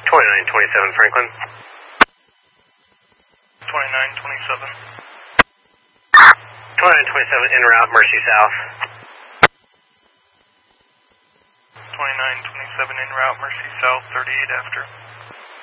2927 Franklin. 2927. 2927 en route, Mercy South. 2927 en route, Mercy South, 38 after.